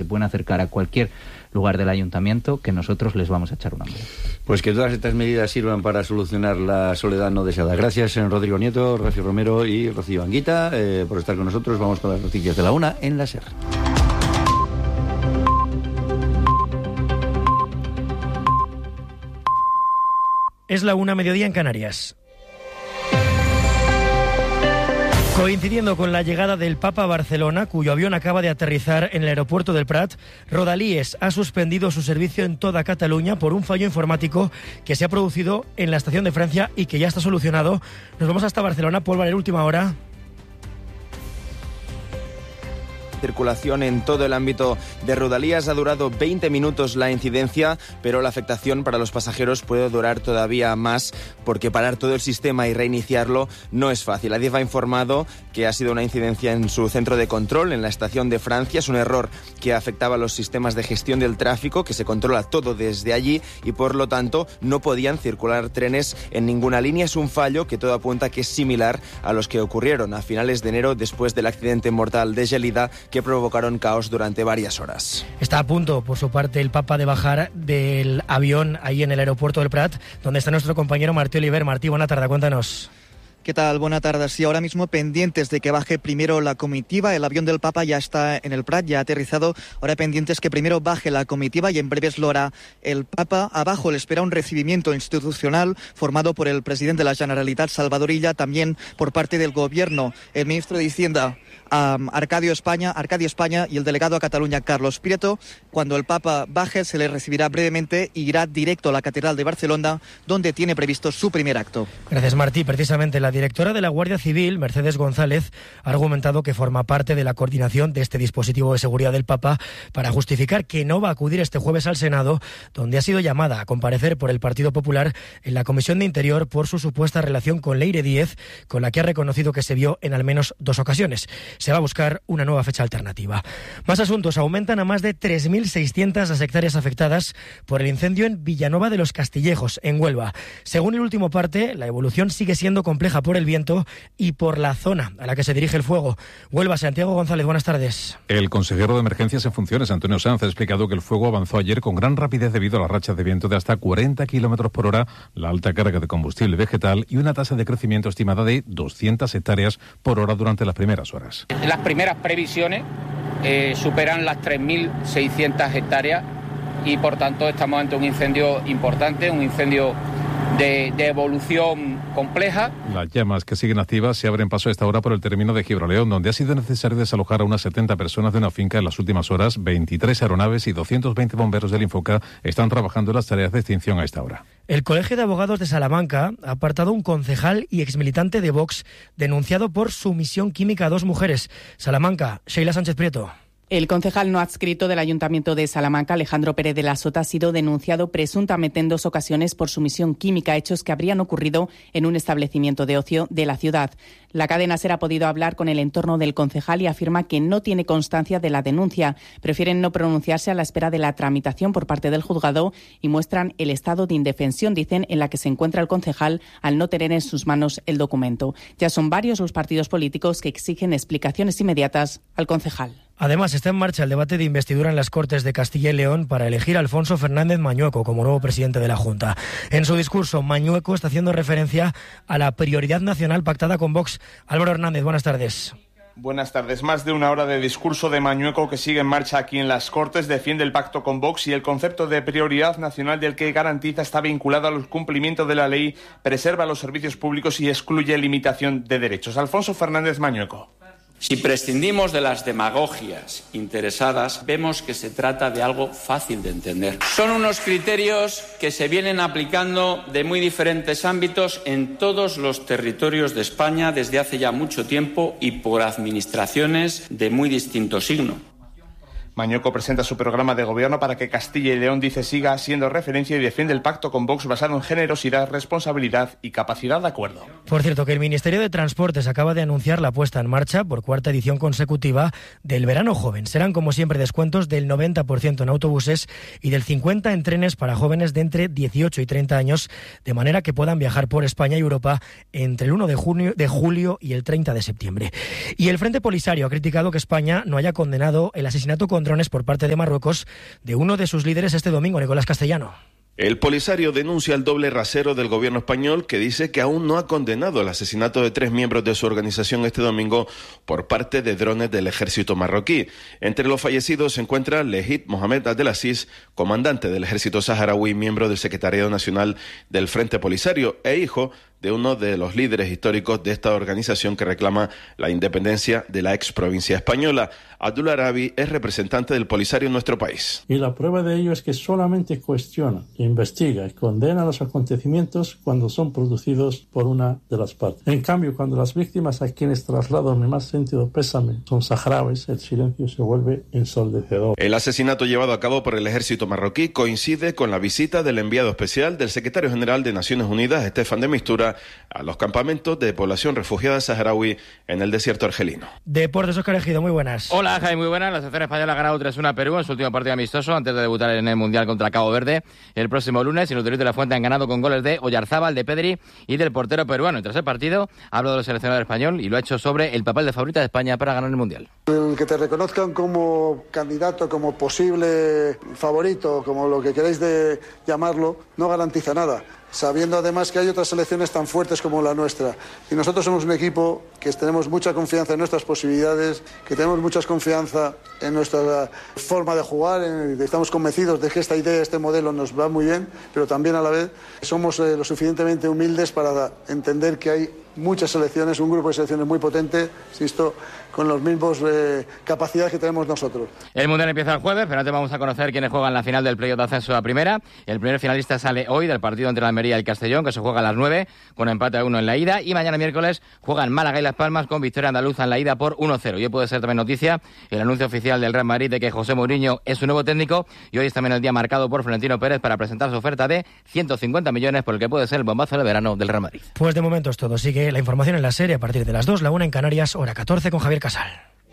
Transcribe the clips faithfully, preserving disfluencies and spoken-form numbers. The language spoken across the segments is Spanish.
se pueden acercar a cualquier lugar del ayuntamiento, que nosotros les vamos a echar una mano. Pues que todas estas medidas sirvan para solucionar la soledad no deseada. Gracias, Rodrigo Nieto, Rafi Romero y Rocío Anguita, eh, por estar con nosotros. Vamos con las noticias de la una en la SER. Es la una, mediodía en Canarias. Coincidiendo con la llegada del Papa a Barcelona, cuyo avión acaba de aterrizar en el aeropuerto del Prat, Rodalies ha suspendido su servicio en toda Cataluña por un fallo informático que se ha producido en la estación de Francia y que ya está solucionado. Nos vamos hasta Barcelona. Paul Valer, última hora. Circulación en todo el ámbito de Rodalies. Ha durado veinte minutos la incidencia, pero la afectación para los pasajeros puede durar todavía más, porque parar todo el sistema y reiniciarlo no es fácil. Adif ha informado que ha sido una incidencia en su centro de control, en la estación de Francia. Es un error que afectaba a los sistemas de gestión del tráfico, que se controla todo desde allí, y por lo tanto no podían circular trenes en ninguna línea. Es un fallo que todo apunta que es similar a los que ocurrieron a finales de enero después del accidente mortal de Gelida, que provocaron caos durante varias horas. Está a punto, por su parte, el Papa de bajar del avión ahí en el aeropuerto del Prat, donde está nuestro compañero Martí Oliver. Martí, buena tarde, cuéntanos. ¿Qué tal? Buena tarde. Sí, ahora mismo pendientes de que baje primero la comitiva. El avión del Papa ya está en el Prat, ya ha aterrizado. Ahora pendientes que primero baje la comitiva y en breves lo hará el Papa. Abajo le espera un recibimiento institucional formado por el presidente de la Generalitat, Salvador Illa, también por parte del Gobierno, el ministro de Hacienda, um, Arcadio España, Arcadio España y el delegado a Cataluña, Carlos Prieto. Cuando el Papa baje se le recibirá brevemente y irá directo a la Catedral de Barcelona, donde tiene previsto su primer acto. Gracias, Martí. Precisamente la directora de la Guardia Civil, Mercedes González, ha argumentado que forma parte de la coordinación de este dispositivo de seguridad del Papa para justificar que no va a acudir este jueves al Senado, donde ha sido llamada a comparecer por el Partido Popular en la Comisión de Interior por su supuesta relación con Leire Díez, con la que ha reconocido que se vio en al menos dos ocasiones. Se va a buscar una nueva fecha alternativa. Más asuntos. Aumentan a más de tres mil seiscientas las hectáreas afectadas por el incendio en Villanueva de los Castillejos, en Huelva. Según el último parte, la evolución sigue siendo compleja por el viento y por la zona a la que se dirige el fuego. Huelva, Santiago González, buenas tardes. El consejero de Emergencias en funciones, Antonio Sanz, ha explicado que el fuego avanzó ayer con gran rapidez debido a las rachas de viento de hasta cuarenta kilómetros por hora, la alta carga de combustible vegetal y una tasa de crecimiento estimada de doscientas hectáreas por hora durante las primeras horas. Las primeras previsiones eh, superan las tres mil seiscientas hectáreas y por tanto estamos ante un incendio importante, un incendio De, de evolución compleja. Las llamas que siguen activas se abren paso a esta hora por el término de Gibraleón, donde ha sido necesario desalojar a unas setenta personas de una finca en las últimas horas. veintitrés aeronaves y doscientos veinte bomberos del Infoca están trabajando en las tareas de extinción a esta hora. El Colegio de Abogados de Salamanca ha apartado a un concejal y exmilitante de Vox denunciado por sumisión química a dos mujeres. Salamanca, Sheila Sánchez Prieto. El concejal no adscrito del Ayuntamiento de Salamanca, Alejandro Pérez de la Sota, ha sido denunciado presuntamente en dos ocasiones por sumisión química, hechos que habrían ocurrido en un establecimiento de ocio de la ciudad. La cadena SER ha podido hablar con el entorno del concejal y afirma que no tiene constancia de la denuncia. Prefieren no pronunciarse a la espera de la tramitación por parte del juzgado y muestran el estado de indefensión, dicen, en la que se encuentra el concejal al no tener en sus manos el documento. Ya son varios los partidos políticos que exigen explicaciones inmediatas al concejal. Además, está en marcha el debate de investidura en las Cortes de Castilla y León para elegir a Alfonso Fernández Mañueco como nuevo presidente de la Junta. En su discurso, Mañueco está haciendo referencia a la prioridad nacional pactada con Vox. Álvaro Hernández, buenas tardes. Buenas tardes. Más de una hora de discurso de Mañueco que sigue en marcha aquí en las Cortes. Defiende el pacto con Vox y el concepto de prioridad nacional del que garantiza está vinculado al cumplimiento de la ley, preserva los servicios públicos y excluye limitación de derechos. Alfonso Fernández Mañueco. Si prescindimos de las demagogias interesadas, vemos que se trata de algo fácil de entender. Son unos criterios que se vienen aplicando de muy diferentes ámbitos en todos los territorios de España desde hace ya mucho tiempo y por administraciones de muy distinto signo. Mañueco presenta su programa de gobierno para que Castilla y León, dice, siga siendo referencia y defiende el pacto con Vox basado en generosidad, responsabilidad y capacidad de acuerdo. Por cierto, que el Ministerio de Transportes acaba de anunciar la puesta en marcha por cuarta edición consecutiva del Verano Joven. Serán, como siempre, descuentos del noventa por ciento en autobuses y del cincuenta por ciento en trenes para jóvenes de entre dieciocho y treinta años, de manera que puedan viajar por España y Europa entre el uno de junio, de julio y el treinta de septiembre. Y el Frente Polisario ha criticado que España no haya condenado el asesinato con con drones por parte de Marruecos de uno de sus líderes este domingo, Nicolás Castellano. El Polisario denuncia el doble rasero del gobierno español, que dice que aún no ha condenado el asesinato de tres miembros de su organización este domingo por parte de drones del ejército marroquí. Entre los fallecidos se encuentra Lehit Mohamed Abdelaziz, comandante del ejército saharaui, miembro del Secretariado Nacional del Frente Polisario e hijo de uno de los líderes históricos de esta organización que reclama la independencia de la ex provincia española. Abdul Arabi es representante del Polisario en nuestro país. Y la prueba de ello es que solamente cuestiona, investiga y condena los acontecimientos cuando son producidos por una de las partes. En cambio, cuando las víctimas a quienes traslado mi más sentido pésame son saharauis, el silencio se vuelve ensordecedor. El asesinato llevado a cabo por el ejército marroquí coincide con la visita del enviado especial del secretario general de Naciones Unidas, Estefan de Mistura, a los campamentos de población refugiada saharaui en el desierto argelino. Deportes, Óscar Ejido, muy buenas. Hola, Jaime, muy buenas. La selección española ha ganado tres uno a Perú en su último partido amistoso antes de debutar en el Mundial contra Cabo Verde el próximo lunes. Y los de la Fuente han ganado con goles de Oyarzábal, de Pedri y del portero peruano. Y tras el partido ha hablado del seleccionador español y lo ha hecho sobre el papel de favorita de España para ganar el Mundial. El que te reconozcan como candidato, como posible favorito, como lo que queréis de llamarlo, no garantiza nada, sabiendo además que hay otras selecciones tan fuertes como la nuestra. Y nosotros somos un equipo que tenemos mucha confianza en nuestras posibilidades, que tenemos mucha confianza en nuestra forma de jugar, en, estamos convencidos de que esta idea, este modelo nos va muy bien, pero también a la vez somos eh, lo suficientemente humildes para entender que hay muchas selecciones, un grupo de selecciones muy potente, insisto, con las mismas eh, capacidades que tenemos nosotros. El Mundial empieza el jueves, pero antes vamos a conocer quiénes juegan la final del playoff de ascenso a primera. El primer finalista sale hoy del partido entre la Almería y el Castellón, que se juega a las nueve, con empate a uno en la ida, y mañana miércoles juegan Málaga y Las Palmas con victoria andaluza en la ida por uno cero. Y hoy puede ser también noticia el anuncio oficial del Real Madrid de que José Mourinho es su nuevo técnico, y hoy es también el día marcado por Florentino Pérez para presentar su oferta de ciento cincuenta millones por el que puede ser el bombazo de verano del Real Madrid. Pues de momento es todo. Sigue la información en la serie a partir de las dos, la una en Canarias, hora catorce, con Javier Casal.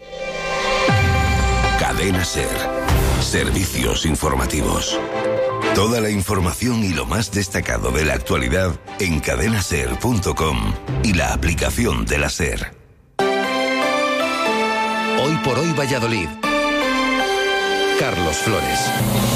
Cadena SER. Servicios informativos. Toda la información y lo más destacado de la actualidad en cadena ser punto com y la aplicación de la SER. Hoy por hoy Valladolid. Carlos Flores.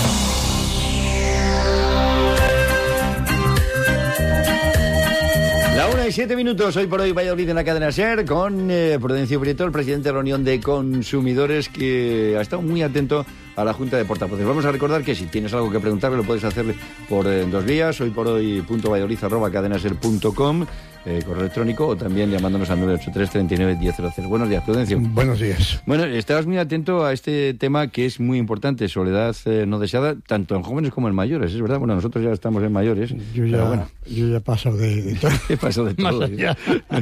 La una y siete minutos, hoy por hoy Valladolid en la cadena SER, con eh, Prudencio Prieto, el presidente de la Unión de Consumidores, que ha estado muy atento a la Junta de Portavoces. Vamos a recordar que si tienes algo que preguntarle lo puedes hacer por eh, dos vías, hoy por hoy punto valladolid arroba cadenaser punto com, eh, correo electrónico, o también llamándonos al nueve ocho tres, treinta y nueve, diez cero cero. Buenos días, Prudencio. Buenos días. Bueno, estabas muy atento a este tema que es muy importante, soledad eh, no deseada, tanto en jóvenes como en mayores, es verdad. Bueno, nosotros ya estamos en mayores. Yo ya, pero bueno. yo ya paso de, de todo. He pasado de todo. Más allá.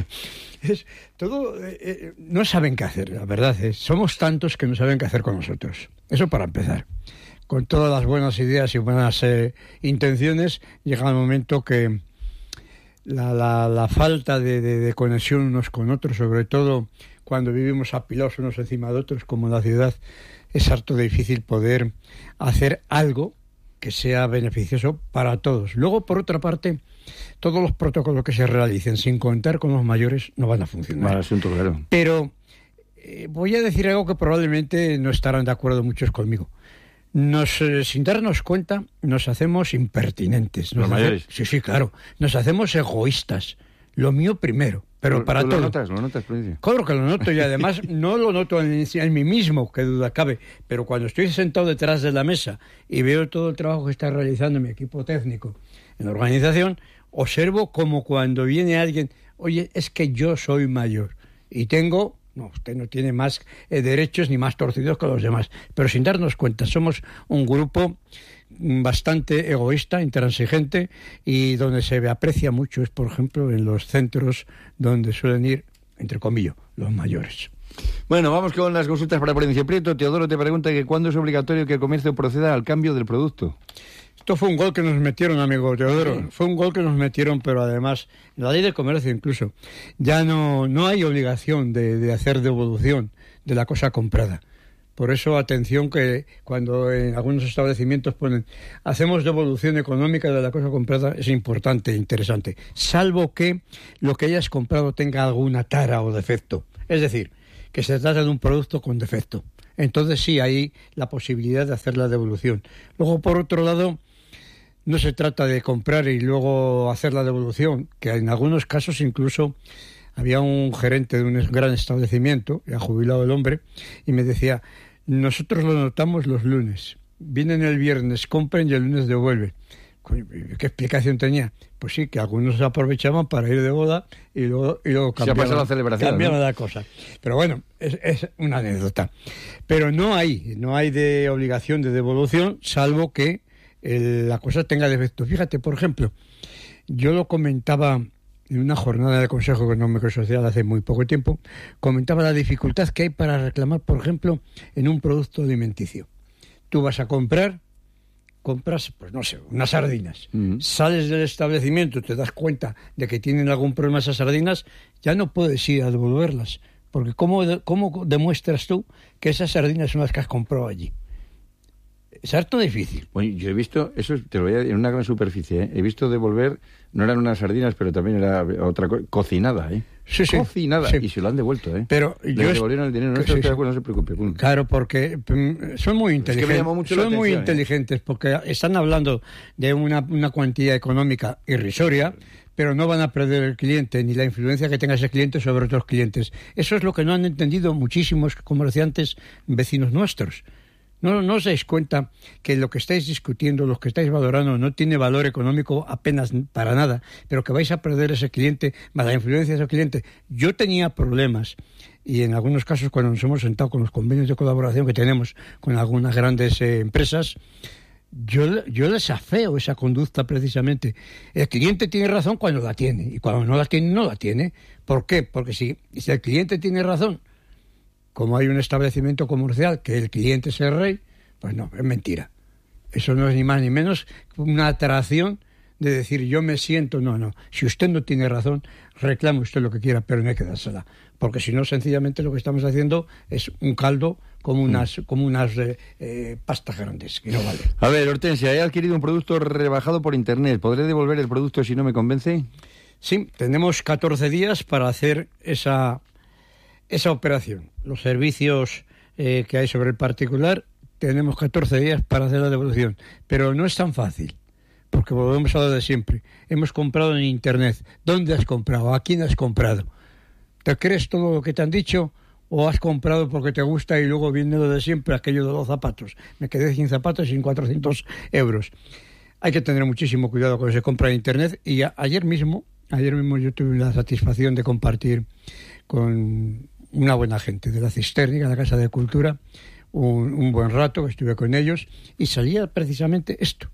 Es, todo, eh, eh, no saben qué hacer, la verdad. Eh. Somos tantos que no saben qué hacer con nosotros. Eso para empezar. Con todas las buenas ideas y buenas eh, intenciones, llega el momento que la, la, la falta de, de, de conexión unos con otros, sobre todo cuando vivimos apilados unos encima de otros, como en la ciudad, es harto difícil poder hacer algo que sea beneficioso para todos. Luego, por otra parte, todos los protocolos que se realicen sin contar con los mayores no van a funcionar. Mal asunto, claro. Pero eh, voy a decir algo que probablemente no estarán de acuerdo muchos conmigo. Nos, eh, sin darnos cuenta, nos hacemos impertinentes. Nos ¿Los hace... mayores? Sí, sí, claro. Nos hacemos egoístas. Lo mío primero, pero ¿Tú, para tú todo. ¿Lo notas? ¿Lo notas, Prudencio? Claro que lo noto, y además no lo noto en, en mí mismo, que duda cabe, pero cuando estoy sentado detrás de la mesa y veo todo el trabajo que está realizando mi equipo técnico en la organización, observo como cuando viene alguien, oye, es que yo soy mayor y tengo... No, usted no tiene más eh, derechos ni más torcidos que los demás. Pero sin darnos cuenta, somos un grupo bastante egoísta, intransigente, y donde se aprecia mucho es, por ejemplo, en los centros donde suelen ir, entre comillas, los mayores. Bueno, vamos con las consultas para Prudencio Prieto. Teodoro te pregunta que cuándo es obligatorio que el comercio proceda al cambio del producto. Esto fue un gol que nos metieron, amigo Teodoro. Sí. Fue un gol que nos metieron, pero además, en la ley de comercio incluso, ya no, no hay obligación de, de hacer devolución de la cosa comprada. Por eso, atención, que cuando en algunos establecimientos ponen hacemos devolución económica de la cosa comprada, es importante e interesante, salvo que lo que hayas comprado tenga alguna tara o defecto. Es decir, que se trata de un producto con defecto. entonces sí hay la posibilidad de hacer la devolución. Luego, por otro lado, no se trata de comprar y luego hacer la devolución, que en algunos casos incluso había un gerente de un gran establecimiento, ya jubilado el hombre, y me decía, nosotros lo notamos los lunes, vienen el viernes, compran y el lunes devuelven. ¿Qué explicación tenía? Pues sí, que algunos se aprovechaban para ir de boda y luego, y luego cambiaban, la celebración, cambiaban ¿no? la cosa. Pero bueno, es, es una anécdota. Pero no hay, no hay de obligación de devolución, salvo que el, la cosa tenga defecto. Fíjate, por ejemplo, yo lo comentaba en una jornada del Consejo Económico y Social hace muy poco tiempo, comentaba la dificultad que hay para reclamar, por ejemplo, en un producto alimenticio. Tú vas a comprar, compras, pues no sé, unas sardinas. Mm. Sales del establecimiento, te das cuenta de que tienen algún problema esas sardinas, ya no puedes ir a devolverlas. Porque ¿cómo, cómo demuestras tú que esas sardinas son las que has comprado allí? Es harto difícil. Bueno, yo he visto, eso te lo voy a decir, en una gran superficie, ¿eh? He visto devolver, no eran unas sardinas, pero también era otra cosa, cocinada, ¿eh? Sí, sí. Cocinada, sí. Y se lo han devuelto, ¿eh? Pero Le yo devolvieron el dinero, no, sí, se, sí. no se preocupe. Pum. Claro, porque mm, son muy inteligentes. Es que me llamó mucho la son muy atención, inteligentes, ¿eh? Porque están hablando de una, una cuantía económica irrisoria, pero no van a perder el cliente ni la influencia que tenga ese cliente sobre otros clientes. Eso es lo que no han entendido muchísimos comerciantes vecinos nuestros. ¿No, no os dais cuenta que lo que estáis discutiendo, lo que estáis valorando, no tiene valor económico apenas para nada, pero que vais a perder ese cliente, la influencia de ese cliente? Yo tenía problemas, y en algunos casos cuando nos hemos sentado con los convenios de colaboración que tenemos con algunas grandes eh, empresas, yo, yo desafeo esa conducta precisamente. El cliente tiene razón cuando la tiene, y cuando no la tiene, no la tiene. ¿Por qué? Porque si, si el cliente tiene razón, como hay un establecimiento comercial que el cliente es el rey, pues no, es mentira. Eso no es ni más ni menos una atracción de decir yo me siento, no, no. Si usted no tiene razón, reclame usted lo que quiera, pero no hay que dársela. Porque si no, sencillamente lo que estamos haciendo es un caldo como unas, mm. como unas eh, eh, pastas grandes, que no vale. A ver, Hortensia, he adquirido un producto rebajado por internet. ¿Podré devolver el producto si no me convence? Sí, tenemos catorce días para hacer esa... esa operación. Los servicios eh, que hay sobre el particular, tenemos catorce días para hacer la devolución, pero no es tan fácil, porque volvemos a lo de siempre. Hemos comprado en internet. ¿Dónde has comprado? ¿A quién has comprado? ¿Te crees todo lo que te han dicho o has comprado porque te gusta y luego viene lo de siempre, aquello de los zapatos? Me quedé sin zapatos y sin cuatrocientos euros. Hay que tener muchísimo cuidado cuando se compra en internet, y a, ayer mismo, ayer mismo yo tuve la satisfacción de compartir con una buena gente de la Cisterna, de la Casa de Cultura, un, un buen rato que estuve con ellos, y salía precisamente esto,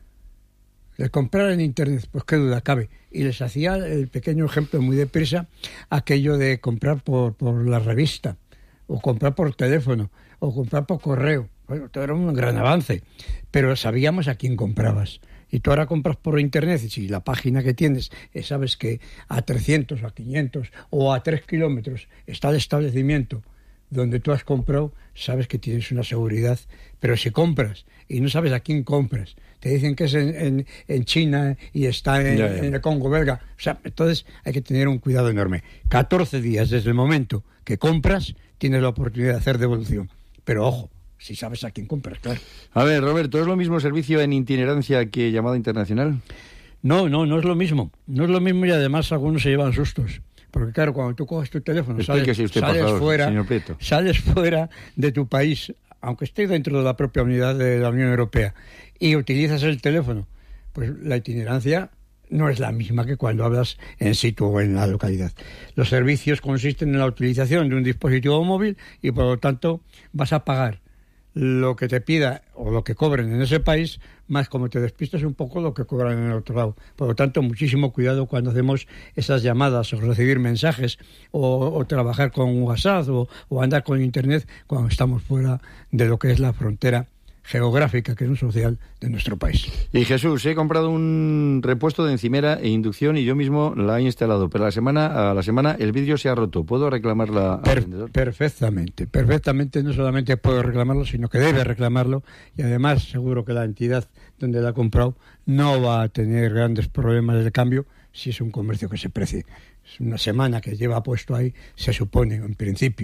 de comprar en internet, pues qué duda cabe, y les hacía el pequeño ejemplo muy deprisa, aquello de comprar por, por la revista, o comprar por teléfono, o comprar por correo. Bueno, todo era un gran avance, pero sabíamos a quién comprabas. Y tú ahora compras por internet, y si la página que tienes, eh, sabes que a trescientos, a quinientos o a tres kilómetros está el establecimiento donde tú has comprado, sabes que tienes una seguridad. Pero si compras y no sabes a quién compras, te dicen que es en, en, en China y está en, ya, ya. en el Congo belga, o sea, entonces hay que tener un cuidado enorme. catorce días desde el momento que compras, tienes la oportunidad de hacer devolución. Pero ojo, si sabes a quién compras, claro. A ver, Roberto, ¿es lo mismo servicio en itinerancia que llamada internacional? No, no, no es lo mismo. No es lo mismo, y además algunos se llevan sustos. Porque claro, cuando tú coges tu teléfono, sales, usted, sales, favor, fuera, sales fuera de tu país, aunque esté dentro de la propia unidad de la Unión Europea, y utilizas el teléfono, pues la itinerancia no es la misma que cuando hablas en situ o en la localidad. Los servicios consisten en la utilización de un dispositivo móvil y por lo tanto vas a pagar lo que te pida o lo que cobren en ese país, más como te despistas un poco lo que cobran en el otro lado. Por lo tanto, muchísimo cuidado cuando hacemos esas llamadas o recibir mensajes o, o trabajar con WhatsApp o, o andar con internet cuando estamos fuera de lo que es la frontera geográfica, que es un social de nuestro país. Y Jesús, he comprado un repuesto de encimera e inducción y yo mismo la he instalado, pero a la semana, a la semana el vidrio se ha roto. ¿Puedo reclamarla al per- vendedor? Perfectamente, perfectamente. No solamente puedo reclamarlo, sino que debe reclamarlo, y además seguro que la entidad donde la ha comprado no va a tener grandes problemas de cambio si es un comercio que se precie. Es una semana que lleva puesto ahí, se supone, en principio.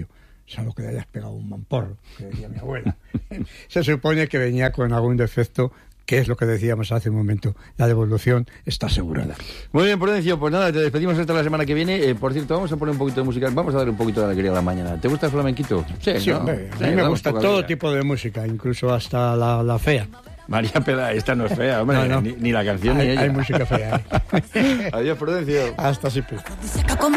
salvo que le hayas pegado un mamporro, que decía mi abuela. Se supone que venía con algún defecto, que es lo que decíamos hace un momento, la devolución está asegurada. Muy bien, Prudencio, pues nada, te despedimos hasta la semana que viene. Eh, por cierto, vamos a poner un poquito de música, vamos a dar un poquito de alegría a la mañana. ¿Te gusta el flamenquito? Sí, sí, ¿no? Hombre, a mí sí, me gusta todo alegría. Tipo de música, incluso hasta la, la fea. María Pela, esta no es fea, hombre, no, no. Ni, ni la canción hay, ni ella. Hay música fea. ¿eh? Adiós, Prudencio. Hasta siempre.